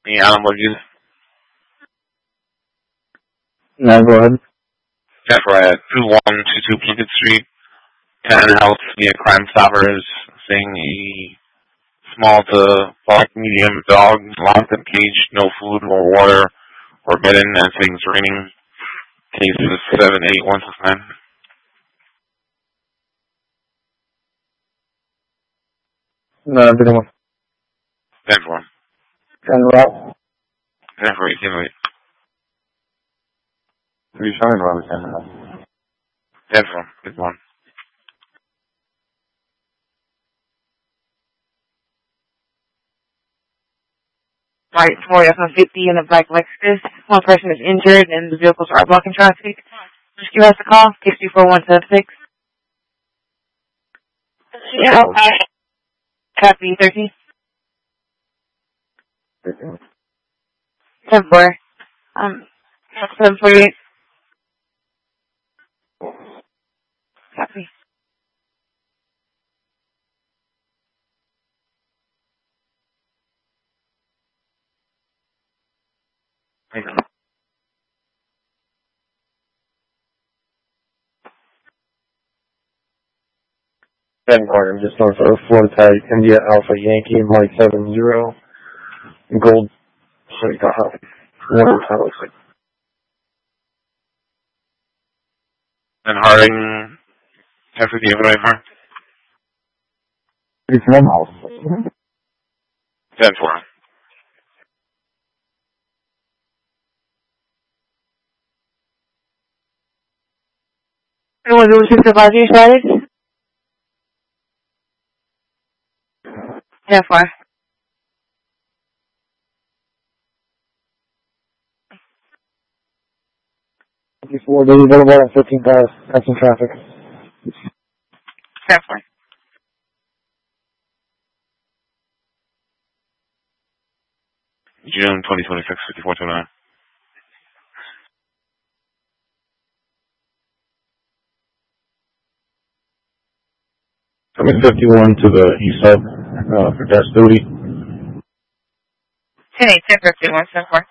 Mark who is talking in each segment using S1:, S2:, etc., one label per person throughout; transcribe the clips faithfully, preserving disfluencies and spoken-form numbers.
S1: Any animal abuse?
S2: No, go ahead.
S1: That's right. two one two two Plunkett Street. Canton House via Crime Stoppers saying a small to black medium dog locked in cage, no food or water or bedding, and saying it's raining. Cases seven eight one six nine.
S2: No, everything was
S1: ten four.
S2: ten route.
S1: ten four eight, ten eight.
S2: Three shine around ten route.
S1: ten four. Good one.
S3: Right, four F one fifty in a black Lexus. One person is injured and the vehicles are blocking traffic. Rescue has to call, six two four one seven six. Yeah, okay. Copy, thirteen. ten four. Um, seven forty-eight. Copy.
S1: Thank you.
S2: Ben Carter, just north of Florida Tag, India Alpha Yankee, Mike seven zero. Gold. Sorry, got hot. Whatever that looks like.
S1: And Harding, ten fifty, over right far.
S2: It's one house.
S1: ten four.
S3: Anyone who was supervisor started? ten four.
S2: Before Daily Boulevard at fifteen cars. That's in traffic.
S3: ten four.
S1: June twenty twenty-six, fifty-four twenty-nine.
S2: Coming fifty-one to the east side, uh, for gas duty.
S3: ten eight, ten fifty-one, ten four.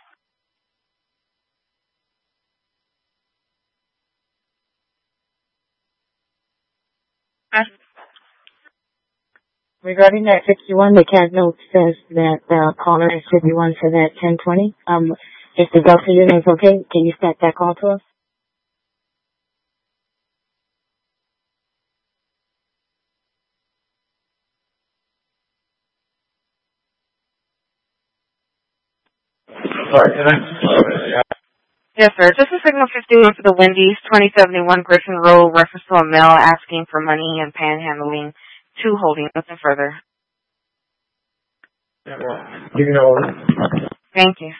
S3: Regarding that fifty-one, the cat note says that the caller should be one for that ten twenty. Um, if the Delta unit is okay, can you stack that call to us?
S2: Sorry, can I?
S3: Yes, sir. This is Signal fifty-one for the Wendy's, twenty seventy-one Griffin Road, reference to a male asking for money and panhandling, two holding, nothing further.
S2: You can know.
S3: Thank you.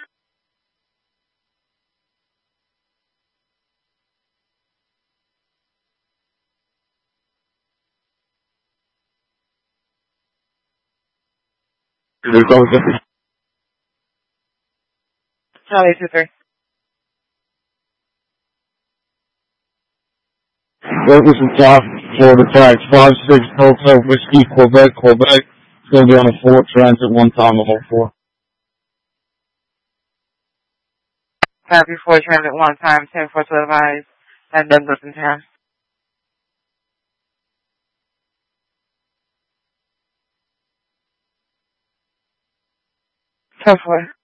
S3: Charlie two three.
S2: Vegas and South Florida Tags, five six Hotel Whiskey, Quebec, Quebec. It's going to be on a four transit one time of all four.
S3: Copy four transit one time, ten four to advise, at Douglas in town. ten four.